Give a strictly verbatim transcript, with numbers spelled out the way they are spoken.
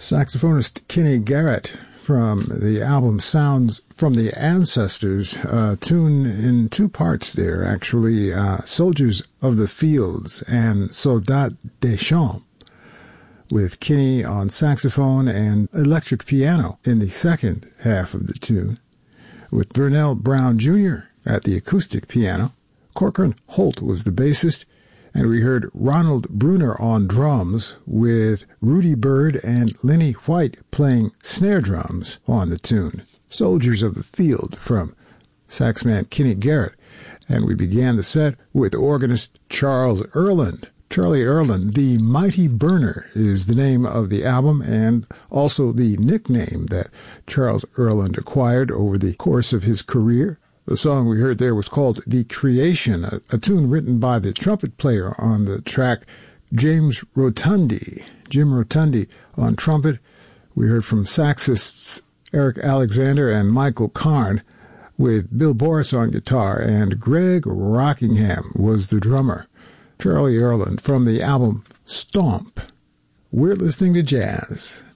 Saxophonist Kenny Garrett from the album Sounds from the Ancestors, a tune in two parts there, actually, uh, Soldiers of the Fields and Soldats des Champs, with Kenny on saxophone and electric piano in the second half of the tune, with Vernell Brown Junior at the acoustic piano. Corcoran Holt was the bassist, and we heard Ronald Bruner on drums, with Rudy Bird and Lenny White playing snare drums on the tune. Soldiers of the Field from saxman Kenny Garrett. And we began the set with organist Charles Earland. Charlie Earland, The Mighty Burner, is the name of the album, and also the nickname that Charles Earland acquired over the course of his career. The song we heard there was called The Creation, a, a tune written by the trumpet player on the track, James Rotundi. Jim Rotundi on trumpet. We heard from saxists Eric Alexander and Michael Karn, with Bill Boris on guitar, and Greg Rockingham was the drummer. Charlie Earland from the album Stomp. We're listening to jazz.